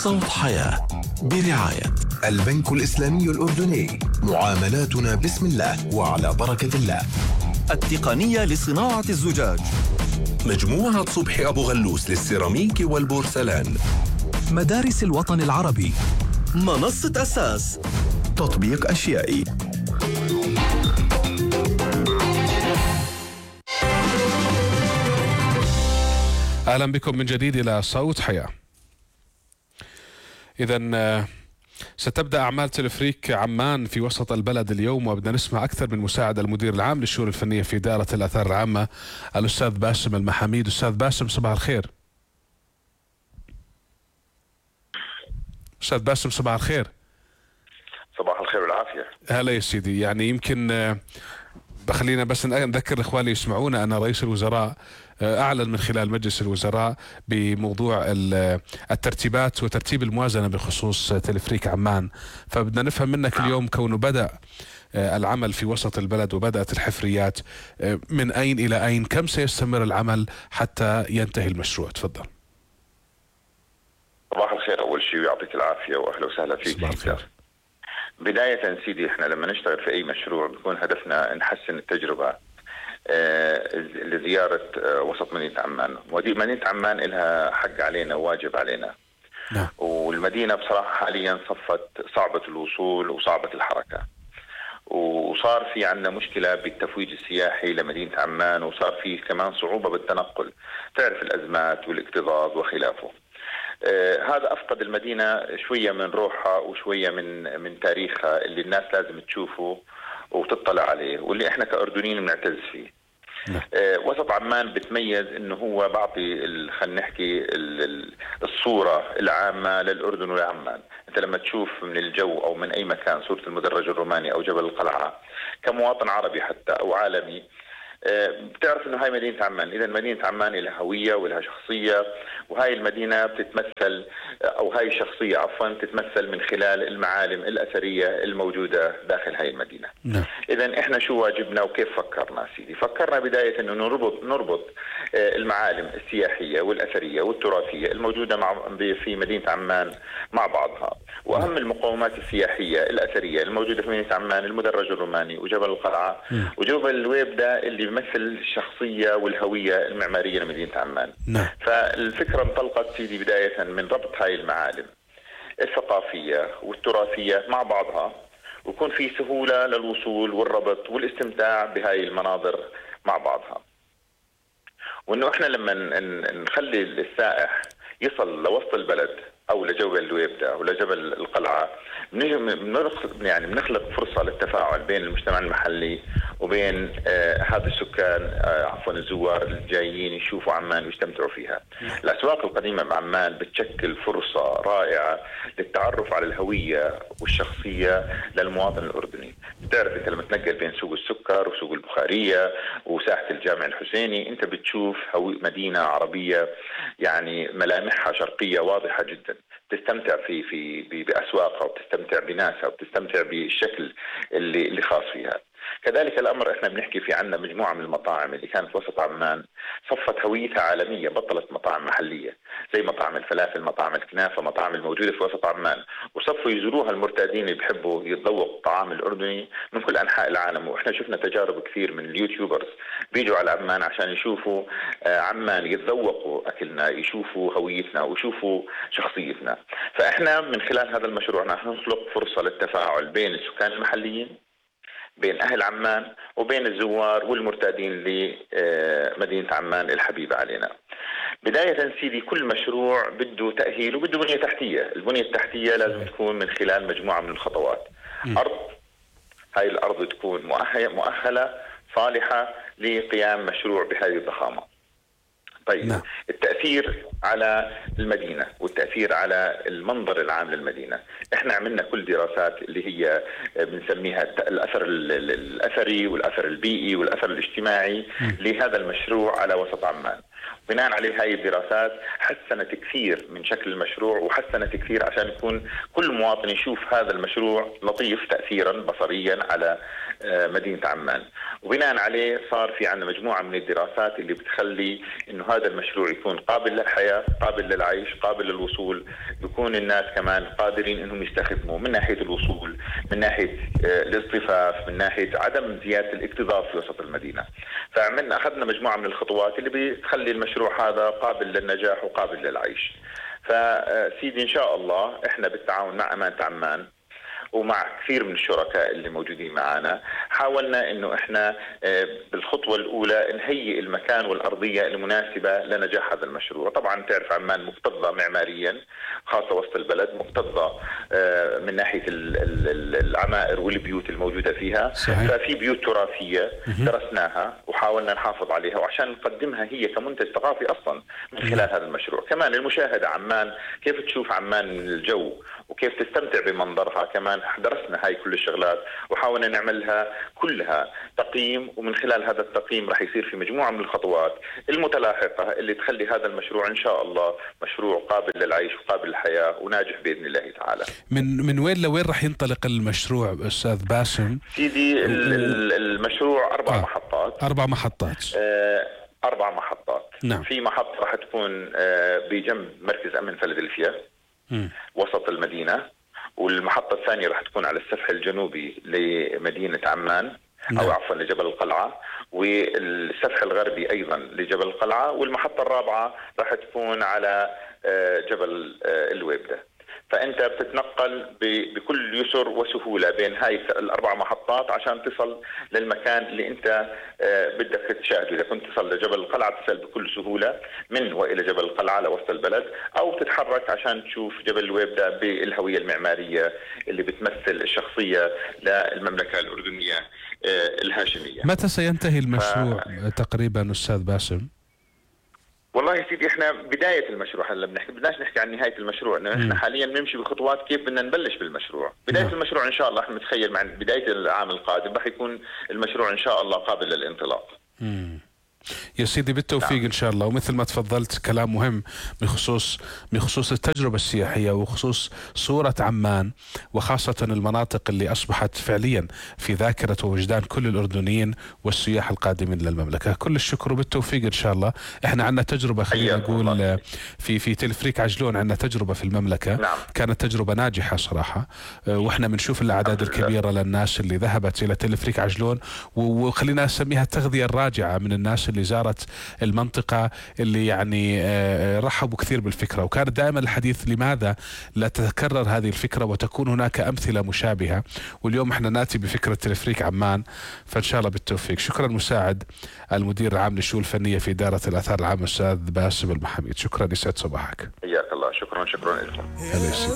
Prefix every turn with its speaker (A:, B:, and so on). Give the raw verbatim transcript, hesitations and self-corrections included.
A: صوت حياة برعاية البنك الإسلامي الأردني، معاملاتنا بسم الله وعلى بركة الله.
B: التقنية لصناعة الزجاج،
C: مجموعة صبحي أبو غلوس للسيراميك والبورسلان،
A: مدارس الوطن العربي،
B: منصة أساس،
A: تطبيق أشيائي.
D: أهلا بكم من جديد إلى صوت حياة. إذن ستبدأ أعمال تلفريك عمان في وسط البلد اليوم، وبدنا نسمع أكثر من مساعد المدير العام للشؤون الفنية في إدارة الآثار العامة الأستاذ باسم المحاميد. أستاذ باسم صباح الخير. أستاذ باسم صباح الخير.
E: صباح الخير والعافية.
D: هلا يا سيدي. يعني يمكن بخلينا بس نذكر الإخوان يسمعونا أن رئيس الوزراء أعلن من خلال مجلس الوزراء بموضوع الترتيبات وترتيب الموازنة بخصوص تلفريك عمان، فبدنا نفهم منك اليوم كونه بدأ العمل في وسط البلد وبدأت الحفريات، من أين إلى أين، كم سيستمر العمل حتى ينتهي المشروع؟ تفضل.
E: صباح الخير أول شيء ويعطيك العافية وأهلا وسهلا فيك.
D: صباح الخير.
E: بداية سيدي، احنا لما نشتغل في أي مشروع بيكون هدفنا نحسن التجربة آه لزيارة آه وسط مدينة عمان. مدينة عمان لها حق علينا وواجب علينا.
D: نعم.
E: والمدينة بصراحة حاليا صفت صعبة الوصول وصعبة الحركة، وصار في عندنا مشكلة بالتفويج السياحي لمدينة عمان، وصار في كمان صعوبة بالتنقل، تعرف الأزمات والاكتظاظ وخلافه. آه هذا أفقد المدينة شوية من روحها وشوية من من تاريخها اللي الناس لازم تشوفه وتطلع عليه، واللي احنا كأردنيين بنعتز فيه. آه وسط عمان بتميز انه هو بعطي خلينا نحكي الصورة العامة للأردن ولعمان. انت لما تشوف من الجو او من اي مكان صورة المدرج الروماني او جبل القلعة كمواطن عربي حتى او عالمي، بتعرف انه هاي مدينة عمان. اذا مدينة عمان لها هوية ولها شخصية، وهاي المدينة بتتمثل او هاي الشخصية عفوا تتمثل من خلال المعالم الأثرية الموجودة داخل هاي المدينة.
D: نعم.
E: اذا احنا شو واجبنا وكيف فكرنا سيدي؟ فكرنا بداية انه نربط نربط المعالم السياحية والأثرية والتراثية الموجودة مع في مدينة عمان مع بعضها، واهم المقومات السياحية الأثرية الموجودة في مدينة عمان المدرج الروماني وجبل القلعة وجبل الويبدة اللي بيمثل الشخصية والهوية المعمارية لمدينة عمان.
D: نعم.
E: فالفكرة انطلقت سيدي بداية من ربط هاي المعالم الثقافية والتراثية مع بعضها، ويكون في سهولة للوصول والربط والاستمتاع بهاي المناظر مع بعضها. وانه احنا لما نخلي السائح يصل لوسط البلد او لجبل الويبدة او لجبل القلعة، يعني بنخلق فرصة للتفاعل بين المجتمع المحلي وبين آه هذا السكان آه عفوا الزوار الجايين يشوفوا عمان ويستمتعوا فيها. الأسواق القديمة بعمان بتشكل فرصة رائعة للتعرف على الهوية والشخصية للمواطن الأردني. بتعرف انت لما تنقل بين سوق السكر وسوق البخارية وساحة الجامع الحسيني، انت بتشوف مدينة عربية يعني ملامحها شرقية واضحة جدا، تستمتع في في بأسواقها وبتستمتع بناسها وبتستمتع بالشكل اللي اللي خاص فيها. كذلك الأمر احنا بنحكي في عنا مجموعة من المطاعم اللي كانت وسط عمان صفت هويتها عالمية، بطلت مطاعم محلية زي مطاعم الفلافل، مطاعم الكنافة، مطاعم الموجودة في وسط عمان، وصفوا يزوروها المرتادين اللي بيحبوا يتذوقوا الطعام الأردني من كل أنحاء العالم. وإحنا شفنا تجارب كثير من اليوتيوبرز بيجوا على عمان عشان يشوفوا عمان، يتذوقوا أكلنا، يشوفوا هويتنا ويشوفوا شخصيتنا. فإحنا من خلال هذا المشروع نحن نخلق فرصة للتفاعل بين السكان المحليين، بين أهل عمان، وبين الزوار والمرتادين لمدينة عمان الحبيبة علينا. بداية سيدي، كل مشروع بده تأهيل وبده بنية تحتية. البنية التحتية لازم تكون من خلال مجموعة من الخطوات. أرض، هاي الأرض تكون مؤهلة صالحة لقيام مشروع بهذه الضخامة. طيب نعم. التأثير على المدينة والتأثير على المنظر العام للمدينة، احنا عملنا كل دراسات اللي هي بنسميها الأثر الأثري والأثر البيئي والأثر الاجتماعي م. لهذا المشروع على وسط عمان. بناء عليه هاي الدراسات حسنت كثير من شكل المشروع، وحسنت كثير عشان يكون كل مواطن يشوف هذا المشروع لطيف تأثيرا بصريا على مدينة عمان. وبناء عليه صار في عندنا مجموعة من الدراسات اللي بتخلي انه هذا المشروع يكون قابل للحياة، قابل للعيش، قابل للوصول، بيكون الناس كمان قادرين انهم يستخدموا من ناحية الوصول، من ناحية الاصطفاف، من ناحية عدم زيادة الاكتظاظ في وسط المدينة. فعملنا اخذنا مجموعة من الخطوات اللي بتخلي المشروع هذا قابل للنجاح وقابل للعيش. فسيدي ان شاء الله احنا بالتعاون مع امانة عمان ومع كثير من الشركاء اللي موجودين معنا حاولنا انه احنا بالخطوه الاولى نهيئ المكان والارضيه المناسبه لنجاح هذا المشروع. طبعا تعرف عمان مكتظه معماريا خاصه وسط البلد، مكتظه من ناحيه العمائر والبيوت الموجوده فيها. صحيح. ففي بيوت تراثيه درسناها وحاولنا نحافظ عليها وعشان نقدمها هي كمنتج ثقافي اصلا من خلال هذا المشروع. كمان المشاهده عمان كيف تشوف عمان من الجو وكيف تستمتع بمنظرها، كمان درسنا هاي كل الشغلات وحاولنا نعملها كلها تقييم، ومن خلال هذا التقييم راح يصير في مجموعة من الخطوات المتلاحقة اللي تخلي هذا المشروع إن شاء الله مشروع قابل للعيش وقابل للحياة وناجح بإذن الله تعالى.
D: من من وين لوين راح ينطلق المشروع أستاذ باسم؟
E: سيدي المشروع أربع آه. محطات.
D: أربع محطات.
E: آه أربع محطات.
D: نعم.
E: في محطة راح تكون آه بجنب مركز أمن فيلادلفيا م. وسط المدينة، والمحطة الثانية راح تكون على السفح الجنوبي لمدينة عمان. نعم. أو عفوا لجبل القلعة، والسفح الغربي أيضا لجبل القلعة، والمحطة الرابعة راح تكون على جبل الويبدة. فأنت بتتنقل بكل يسر وسهولة بين هاي الأربع محطات عشان تصل للمكان اللي أنت بدك تشاهده. إذا كنت تصل لجبل القلعة تصل بكل سهولة من وإلى جبل القلعة لوسط البلد، أو تتحرك عشان تشوف جبل الويبدة بالهوية المعمارية اللي بتمثل الشخصية للمملكة الأردنية الهاشمية.
D: متى سينتهي المشروع ف... تقريبا أستاذ باسم؟
E: والله يا سيدي احنا بداية المشروع هلا بنحكي، بدناش نحكي عن نهاية المشروع، انه احنا حاليا بنمشي بخطوات كيف بدنا نبلش بالمشروع. بداية م. المشروع ان شاء الله احنا متخيل مع بداية العام القادم راح يكون المشروع ان شاء الله قابل للانطلاق. م.
D: يا سيدي بالتوفيق. نعم. ان شاء الله. ومثل ما تفضلت كلام مهم بخصوص بخصوص التجربه السياحيه وخصوص صوره عمان، وخاصه المناطق اللي اصبحت فعليا في ذاكره ووجدان كل الاردنيين والسياح القادمين للمملكه. كل الشكر وبالتوفيق ان شاء الله. احنا عندنا تجربه خلينا نقول في في تلفريك عجلون، عندنا تجربه في المملكه.
E: نعم.
D: كانت تجربه ناجحه صراحه، واحنا بنشوف الاعداد الكبيره للناس اللي ذهبت الى تلفريك عجلون، وخلينا نسميها التغذيه الراجعه من الناس اللي زارت المنطقة، اللي يعني رحبوا كثير بالفكرة. وكان دائما الحديث لماذا لا تتكرر هذه الفكرة وتكون هناك أمثلة مشابهة، واليوم احنا ناتي بفكرة تلفريك عمان. فإن شاء الله بالتوفيق. شكرا مساعد المدير العام للشؤون الفنية في إدارة الآثار العامة أستاذ باسم المحاميد. شكرا، يسعد صباحك.
E: حياك الله. شكرا شكرا لكم.